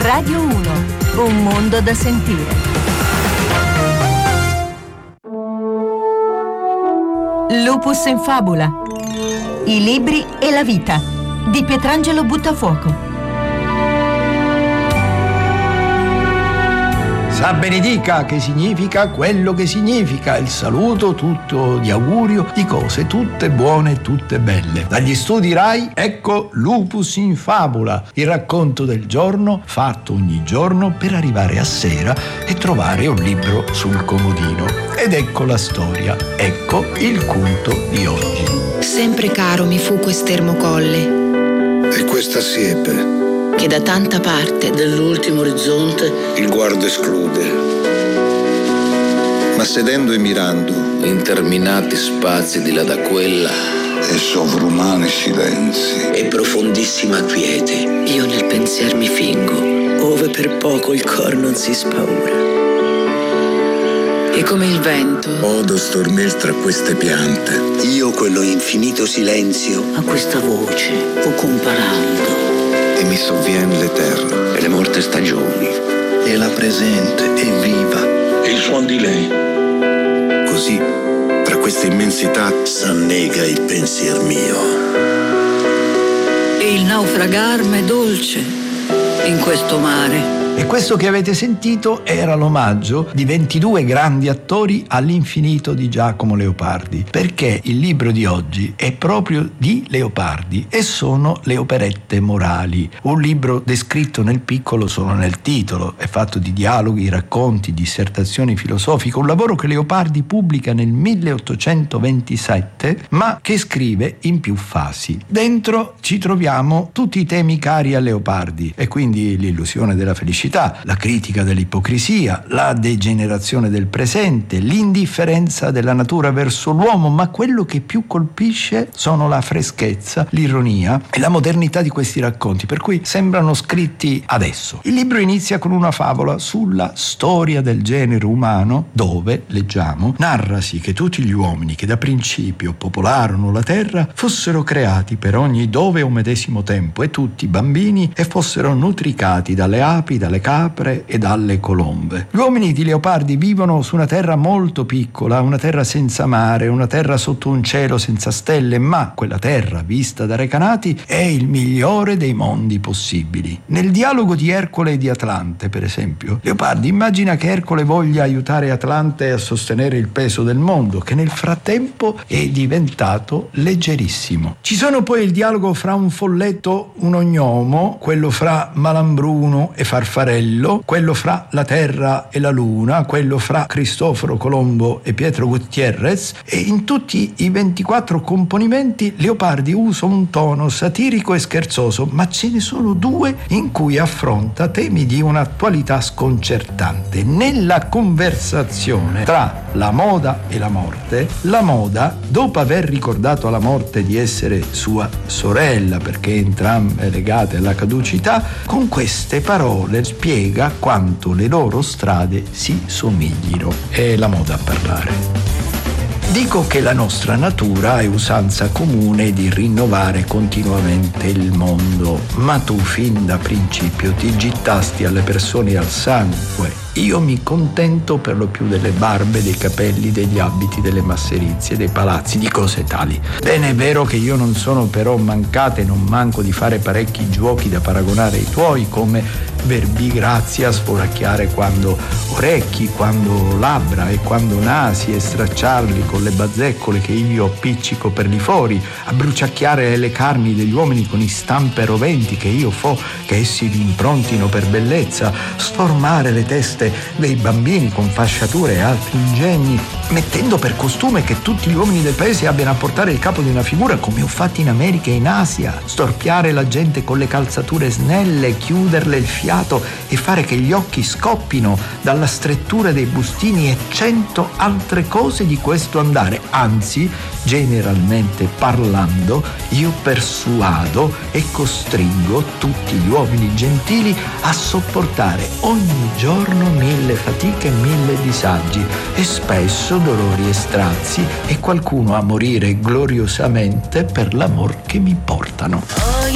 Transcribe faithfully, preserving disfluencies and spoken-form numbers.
Radio uno, un mondo da sentire. Lupus in fabula. I libri e la vita di Pietrangelo Buttafuoco. Sa benedica che significa quello che significa il saluto tutto di augurio di cose tutte buone e tutte belle. Dagli studi Rai, ecco Lupus in fabula, il racconto del giorno fatto ogni giorno per arrivare a sera e trovare un libro sul comodino. Ed ecco la storia, ecco il culto di oggi. Sempre caro mi fu quest'ermo colle e questa siepe che da tanta parte dell'ultimo orizzonte il guardo esclude. Ma sedendo e mirando interminati spazi di là da quella e sovrumani silenzi e profondissima quiete, io nel pensier mi fingo, ove per poco il cor non si spaura. E come il vento odo stormir tra queste piante, io quello infinito silenzio a questa voce fu comparando. E mi sovvien l'eterno e le morte stagioni e la presente e viva e il suon di lei. Così tra questa immensità s'annega il pensier mio e il naufragar m'è dolce in questo mare. E questo che avete sentito era l'omaggio di ventidue grandi attori all'infinito di Giacomo Leopardi, perché il libro di oggi è proprio di Leopardi e sono le operette morali. Un libro descritto nel piccolo solo nel titolo, è fatto di dialoghi, racconti, dissertazioni filosofiche, un lavoro che Leopardi pubblica nel milleottocentoventisette, ma che scrive in più fasi. Dentro ci troviamo tutti i temi cari a Leopardi, e quindi l'illusione della felicità, la critica dell'ipocrisia, la degenerazione del presente, l'indifferenza della natura verso l'uomo, ma quello che più colpisce sono la freschezza, l'ironia e la modernità di questi racconti, per cui sembrano scritti adesso. Il libro inizia con una favola sulla storia del genere umano, dove, leggiamo, narrasi che tutti gli uomini che da principio popolarono la terra fossero creati per ogni dove un medesimo tempo e tutti bambini e fossero nutricati dalle api, dalle capre e dalle colombe. Gli uomini di Leopardi vivono su una terra molto piccola, una terra senza mare, una terra sotto un cielo senza stelle, ma quella terra vista da Recanati è il migliore dei mondi possibili. Nel dialogo di Ercole e di Atlante, per esempio, Leopardi immagina che Ercole voglia aiutare Atlante a sostenere il peso del mondo, che nel frattempo è diventato leggerissimo. Ci sono poi il dialogo fra un folletto, un ognomo, quello fra Malambruno e Farfalla, quello fra la terra e la luna, quello fra Cristoforo Colombo e Pietro Gutierrez, e in tutti i ventiquattro componimenti Leopardi usa un tono satirico e scherzoso, ma ce ne sono due in cui affronta temi di un'attualità sconcertante. Nella conversazione tra la moda e la morte, la moda, dopo aver ricordato alla morte di essere sua sorella perché entrambe legate alla caducità, con queste parole spiega quanto le loro strade si somiglino. È la moda a parlare. Dico che la nostra natura è usanza comune di rinnovare continuamente il mondo, ma tu fin da principio ti gittasti alle persone e al sangue. Io mi contento per lo più delle barbe, dei capelli, degli abiti, delle masserizie, dei palazzi, di cose tali. Bene, è vero che io non sono però mancata e non manco di fare parecchi giochi da paragonare ai tuoi, come verbigrazia, sforacchiare quando orecchi, quando labbra e quando nasi e stracciarli con le bazzeccole che io appiccico per li fori, abbruciacchiare le carni degli uomini con i stampe roventi che io fo che essi vi improntino per bellezza, sformare le teste dei bambini con fasciature e altri ingegni, mettendo per costume che tutti gli uomini del paese abbiano a portare il capo di una figura come ho fatto in America e in Asia, storpiare la gente con le calzature snelle, chiuderle il fiato e fare che gli occhi scoppino dalla strettura dei bustini e cento altre cose di questo andare. Anzi, generalmente parlando, io persuado e costringo tutti gli uomini gentili a sopportare ogni giorno mille fatiche e mille disagi e spesso dolori e strazi e qualcuno a morire gloriosamente per l'amor che mi portano.